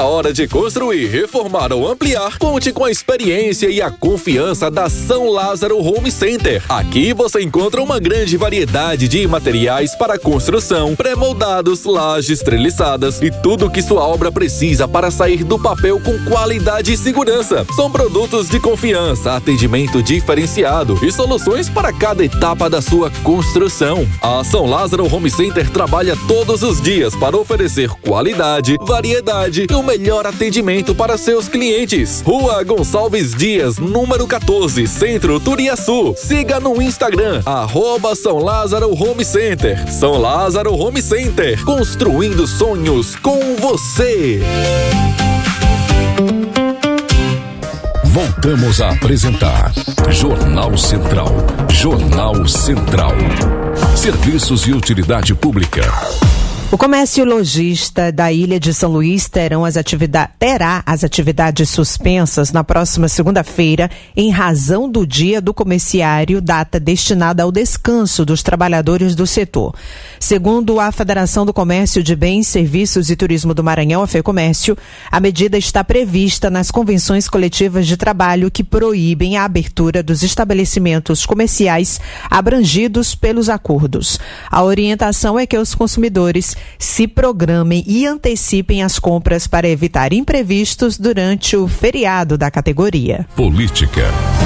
hora de construir, reformar ou ampliar, conte com a experiência e a confiança da São Lázaro Home Center. Aqui você encontra uma grande variedade de materiais para construção, pré-moldados, lajes treliçadas e tudo que sua obra precisa para sair do papel com qualidade e segurança. São produtos de confiança, atendimento diferenciado e soluções para cada etapa da sua construção. A São Lázaro Home Center trabalha todos os dias para oferecer qualidade, variedade e o melhor atendimento para seus clientes. Rua Gonçalves Dias, número 14, Centro, Turiaçu. Siga no Instagram, @São Lázaro Home Center. São Lázaro Home Center, construindo sonhos com você. Voltamos a apresentar Jornal Central. Jornal Central. Serviços e utilidade pública. O comércio lojista da Ilha de São Luís terá as atividades suspensas na próxima segunda-feira em razão do Dia do Comerciário, data destinada ao descanso dos trabalhadores do setor. Segundo a Federação do Comércio de Bens, Serviços e Turismo do Maranhão, a FEComércio, a medida está prevista nas convenções coletivas de trabalho que proíbem a abertura dos estabelecimentos comerciais abrangidos pelos acordos. A orientação é que os consumidores se programem e antecipem as compras para evitar imprevistos durante o feriado da categoria. Política.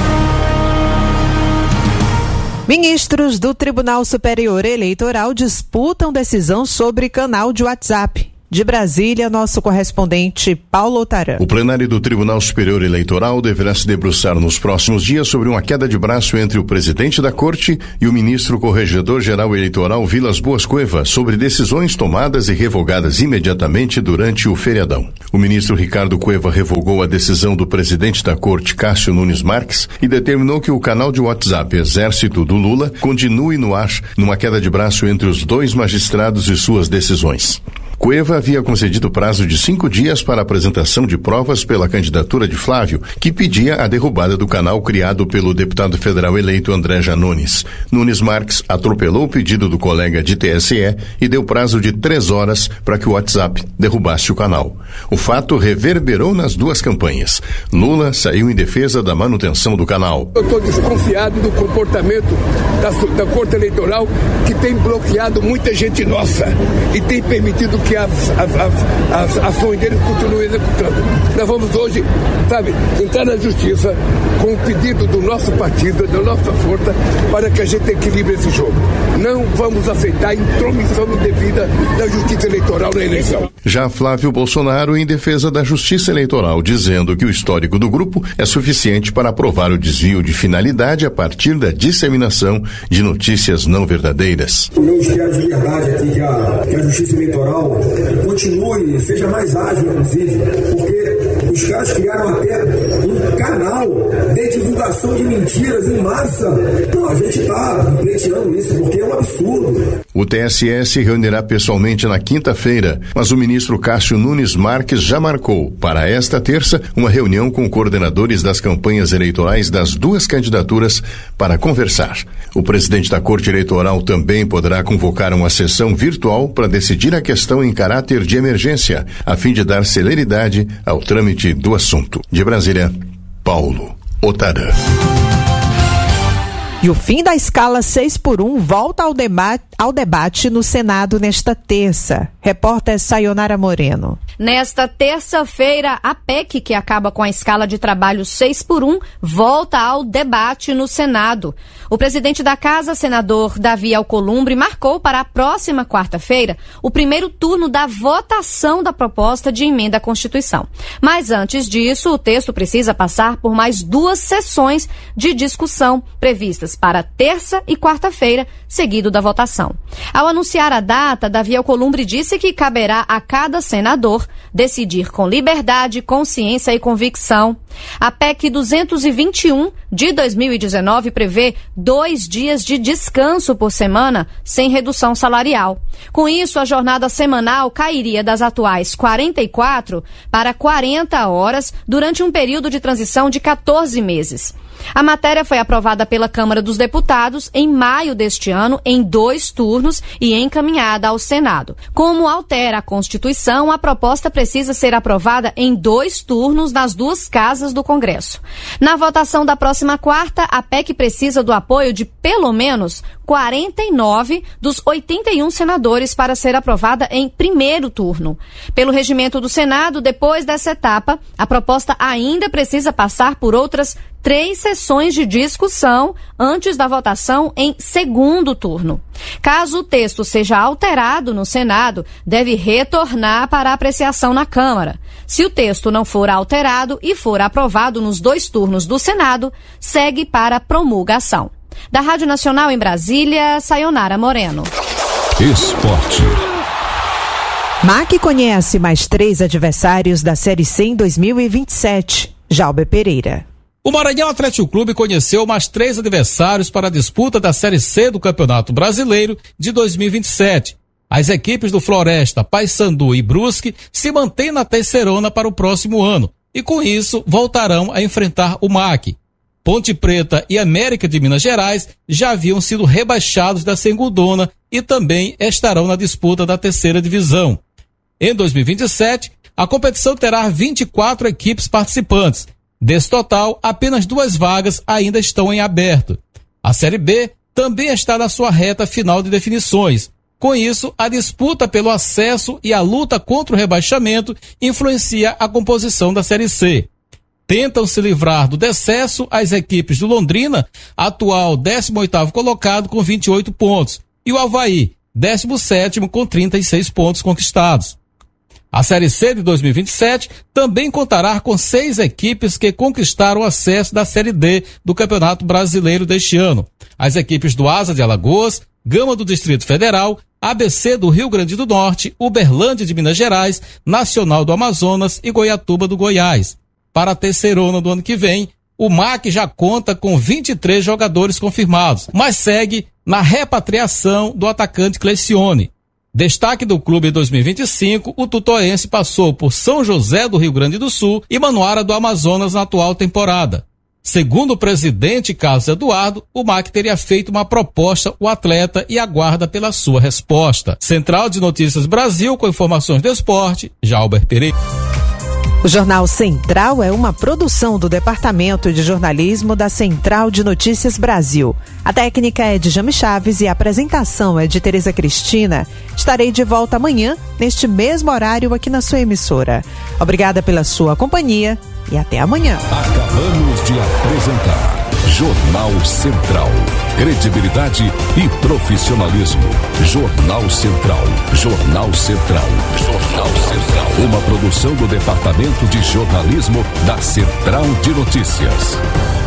Ministros do Tribunal Superior Eleitoral disputam decisão sobre canal de WhatsApp. De Brasília, nosso correspondente Paulo Otaran. O plenário do Tribunal Superior Eleitoral deverá se debruçar nos próximos dias sobre uma queda de braço entre o presidente da Corte e o ministro corregedor-geral eleitoral Vilas Boas Cueva sobre decisões tomadas e revogadas imediatamente durante o feriadão. O ministro Ricardo Cueva revogou a decisão do presidente da Corte, Cássio Nunes Marques, e determinou que o canal de WhatsApp Exército do Lula continue no ar, numa queda de braço entre os dois magistrados e suas decisões. Cueva havia concedido prazo de 5 dias para a apresentação de provas pela candidatura de Flávio, que pedia a derrubada do canal criado pelo deputado federal eleito André Janones. Nunes Marques atropelou o pedido do colega de TSE e deu prazo de 3 horas para que o WhatsApp derrubasse o canal. O fato reverberou nas duas campanhas. Lula saiu em defesa da manutenção do canal. Eu estou desconfiado do comportamento da Corte Eleitoral, que tem bloqueado muita gente nossa e tem permitido que as ações deles continuem executando. Nós vamos hoje, entrar na justiça com o pedido do nosso partido, da nossa força, para que a gente equilibre esse jogo. Não vamos aceitar a intromissão indevida da justiça eleitoral na eleição. Já Flávio Bolsonaro em defesa da justiça eleitoral, dizendo que o histórico do grupo é suficiente para aprovar o desvio de finalidade a partir da disseminação de notícias não verdadeiras. Eu espero de verdade aqui que a justiça eleitoral continue, seja mais ágil, inclusive, porque os caras criaram até um canal de divulgação de mentiras em massa. Não, a gente está pleiteando isso, porque é um absurdo. O TSE se reunirá pessoalmente na quinta-feira, mas o ministro Cássio Nunes Marques já marcou, para esta terça, uma reunião com coordenadores das campanhas eleitorais das duas candidaturas para conversar. O presidente da Corte Eleitoral também poderá convocar uma sessão virtual para decidir a questão em caráter de emergência, a fim de dar celeridade ao trâmite do assunto. De Brasília, Paulo Otaran. E o fim da escala 6x1 volta ao debate no Senado nesta terça. Repórter Sayonara Moreno. Nesta terça-feira, a PEC, que acaba com a escala de trabalho 6x1, volta ao debate no Senado. O presidente da Casa, senador Davi Alcolumbre, marcou para a próxima quarta-feira o primeiro turno da votação da proposta de emenda à Constituição. Mas antes disso, o texto precisa passar por mais 2 sessões de discussão previstas para terça e quarta-feira, seguido da votação. Ao anunciar a data, Davi Alcolumbre disse que caberá a cada senador decidir com liberdade, consciência e convicção. A PEC 221 de 2019 prevê 2 dias de descanso por semana sem redução salarial. Com isso, a jornada semanal cairia das atuais 44 para 40 horas durante um período de transição de 14 meses. A matéria foi aprovada pela Câmara dos Deputados em maio deste ano, em 2 turnos e encaminhada ao Senado. Como altera a Constituição, a proposta precisa ser aprovada em 2 turnos nas 2 casas do Congresso. Na votação da próxima quarta, a PEC precisa do apoio de pelo menos 49 dos 81 senadores para ser aprovada em primeiro turno. Pelo regimento do Senado, depois dessa etapa, a proposta ainda precisa passar por outras 3 sessões de discussão antes da votação em segundo turno. Caso o texto seja alterado no Senado, deve retornar para apreciação na Câmara. Se o texto não for alterado e for aprovado nos 2 turnos do Senado, segue para promulgação. Da Rádio Nacional em Brasília, Sayonara Moreno. Esporte. MAC conhece mais 3 adversários da Série C em 2027. Jalber Pereira. O Maranhão Atlético Clube conheceu mais 3 adversários para a disputa da Série C do Campeonato Brasileiro de 2027. As equipes do Floresta, Paysandu e Brusque se mantêm na terceirona para o próximo ano e, com isso, voltarão a enfrentar o MAC. Ponte Preta e América de Minas Gerais já haviam sido rebaixados da segundona e também estarão na disputa da terceira divisão. Em 2027, a competição terá 24 equipes participantes. Desse total, apenas 2 vagas ainda estão em aberto. A Série B também está na sua reta final de definições. Com isso, a disputa pelo acesso e a luta contra o rebaixamento influencia a composição da Série C. Tentam se livrar do decesso as equipes do Londrina, atual 18º colocado com 28 pontos, e o Avaí, 17º com 36 pontos conquistados. A Série C de 2027 também contará com 6 equipes que conquistaram o acesso da Série D do Campeonato Brasileiro deste ano. As equipes do Asa de Alagoas, Gama do Distrito Federal, ABC do Rio Grande do Norte, Uberlândia de Minas Gerais, Nacional do Amazonas e Goiatuba do Goiás. Para a terceirona do ano que vem, o MAC já conta com 23 jogadores confirmados, mas segue na repatriação do atacante Clecione. Destaque do clube em 2025, o tutoense passou por São José do Rio Grande do Sul e Manoara do Amazonas na atual temporada. Segundo o presidente Carlos Eduardo, o MAC teria feito uma proposta ao atleta e aguarda pela sua resposta. Central de Notícias Brasil, com informações do esporte, Jalber Pereira. O Jornal Central é uma produção do Departamento de Jornalismo da Central de Notícias Brasil. A técnica é de Jame Chaves e a apresentação é de Tereza Cristina. Estarei de volta amanhã, neste mesmo horário, aqui na sua emissora. Obrigada pela sua companhia e até amanhã. Acabamos de apresentar Jornal Central. Credibilidade e profissionalismo. Jornal Central. Jornal Central. Jornal Central. Uma produção do Departamento de Jornalismo da Central de Notícias.